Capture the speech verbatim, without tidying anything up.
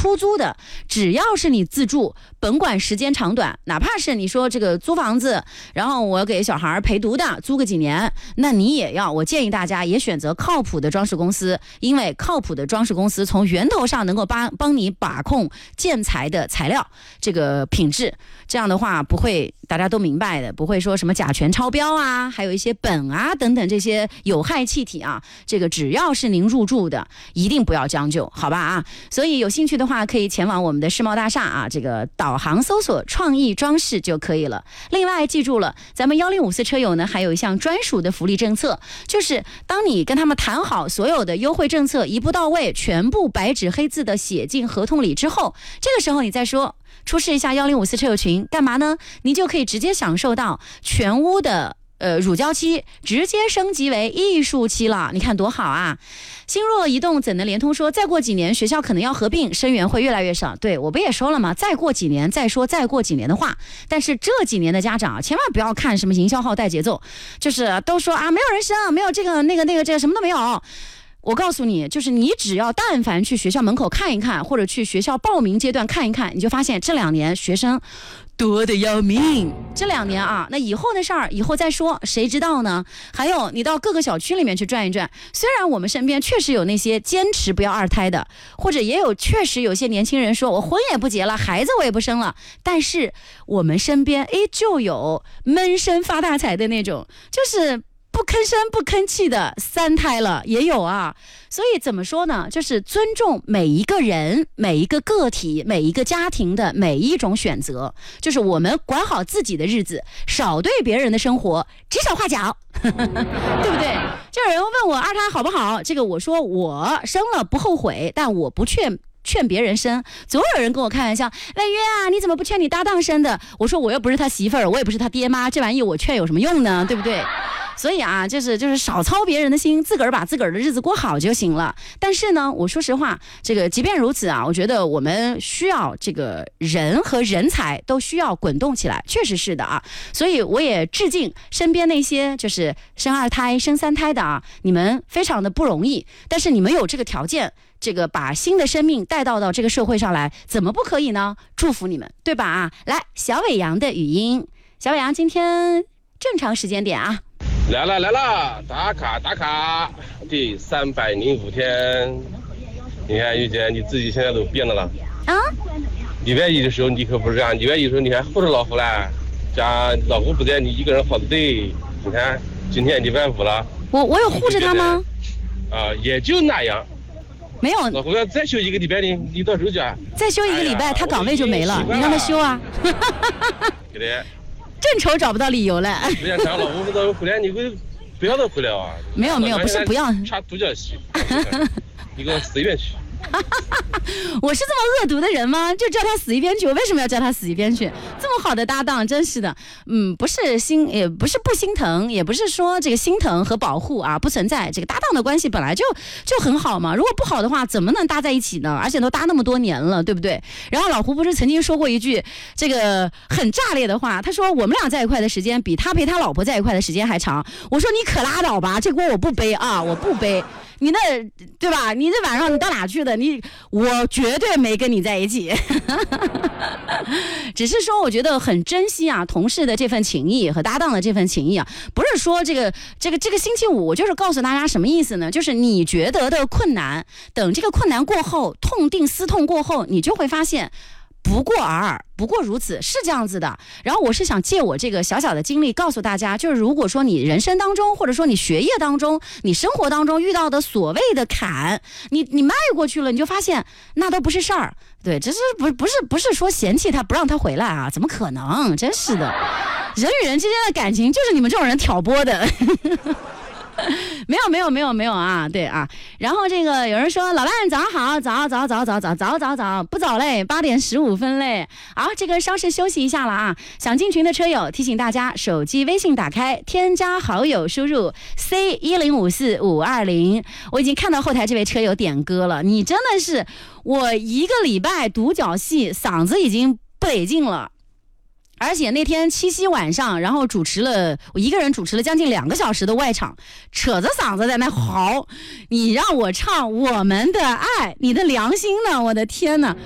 出租的，只要是你自住，甭管时间长短，哪怕是你说这个租房子，然后我给小孩陪读的，租个几年，那你也要，我建议大家也选择靠谱的装饰公司，因为靠谱的装饰公司从源头上能够帮帮你把控建材的材料这个品质，这样的话不会大家都明白的，不会说什么甲醛超标啊，还有一些苯啊等等这些有害气体啊，这个只要是您入住的，一定不要将就，好吧啊？所以有兴趣的话，可以前往我们的世贸大厦啊，这个导航搜索创意装饰就可以了。另外记住了，咱们一零五四车友呢还有一项专属的福利政策，就是当你跟他们谈好所有的优惠政策一步到位，全部白纸黑字的写进合同里之后，这个时候你再说出示一下一零五四车友群，干嘛呢？你就可以直接享受到全屋的呃乳胶期直接升级为艺术期了，你看多好啊！星若移动怎能联通说，再过几年学校可能要合并，生源会越来越少。对，我不也说了吗？再过几年再说再过几年的话，但是这几年的家长千万不要看什么营销号带节奏，就是都说啊没有人生，没有这个那个那个这个什么都没有。我告诉你，就是你只要但凡去学校门口看一看，或者去学校报名阶段看一看，你就发现这两年学生多得要命。这两年啊，那以后的事儿以后再说，谁知道呢？还有你到各个小区里面去转一转，虽然我们身边确实有那些坚持不要二胎的，或者也有确实有些年轻人说我婚也不结了，孩子我也不生了，但是我们身边哎就有闷声发大财的那种，就是不吭声不吭气的三胎了也有啊。所以怎么说呢，就是尊重每一个人每一个个体每一个家庭的每一种选择，就是我们管好自己的日子，少对别人的生活指手画脚对不对？就有人问我二胎好不好，这个我说我生了不后悔，但我不劝劝别人生。总有人跟我开玩笑，万约啊，你怎么不劝你搭档生的？我说我又不是他媳妇儿，我也不是他爹妈，这玩意我劝有什么用呢？对不对？所以啊，就是就是少操别人的心，自个儿把自个儿的日子过好就行了。但是呢，我说实话，这个即便如此啊，我觉得我们需要这个人和人才都需要滚动起来，确实是的啊。所以我也致敬身边那些就是生二胎、生三胎的啊，你们非常的不容易，但是你们有这个条件，这个把新的生命带到到这个社会上来，怎么不可以呢？祝福你们，对吧啊？来，小伟阳的语音，小伟阳今天正常时间点啊。 来了来了，打卡打卡，第三百零五天。你看玉姐，你自己现在都变了了啊！礼拜一的时候你可不是这样，礼拜一的时候你还护着老胡嘞，家老胡不在，你一个人好的对。你看今天礼拜五了， 我我有护着他吗？ 啊、呃，也就那样。 没有， 老胡要再休一个礼拜呢，你到时候讲再休一个礼拜，哎、他岗位就没了，你让他休啊。 给的。 正愁找不到理由了。 时间长了，我不知道回来你会不要再回来啊？ 没有没有，不是不要。 插独角戏，你给我死一边去！ 我是这么恶毒的人吗？就叫他死一边去，我为什么要叫他死一边去？这么好的搭档，真是的。嗯，不是心，也不是不心疼，也不是说这个心疼和保护啊不存在。这个搭档的关系本来就就很好嘛，如果不好的话，怎么能搭在一起呢？而且都搭那么多年了，对不对？然后老胡不是曾经说过一句这个很炸裂的话，他说我们俩在一块的时间比他陪他老婆在一块的时间还长。我说你可拉倒吧，这锅我不背啊，我不背。你那对吧？你这晚上你到哪去的？你我绝对没跟你在一起，只是说我觉得很珍惜啊，同事的这份情谊和搭档的这份情谊啊，不是说这个这个这个星期五，我就是告诉大家什么意思呢？就是你觉得的困难，等这个困难过后，痛定思痛过后，你就会发现。不过尔尔，不过如此，是这样子的。然后我是想借我这个小小的经历告诉大家，就是如果说你人生当中，或者说你学业当中，你生活当中遇到的所谓的坎，你你迈过去了，你就发现那都不是事儿。对，这是不不是不是说嫌弃他不让他回来啊？怎么可能？真是的，人与人之间的感情就是你们这种人挑拨的。没有没有没有没有啊，对啊。然后这个有人说老伴早上好，早早早早早早早早不早嘞，八点十五分嘞。好，这个稍事休息一下了啊。想进群的车友提醒大家，手机微信打开，添加好友，输入 C 一零五四五二零。我已经看到后台这位车友点歌了，你真的是我一个礼拜独角戏，嗓子已经不得劲了。而且那天七夕晚上，然后主持了我一个人主持了将近两个小时的外场，扯着嗓子在那嚎，你让我唱我们的爱，你的良心呢？我的天哪！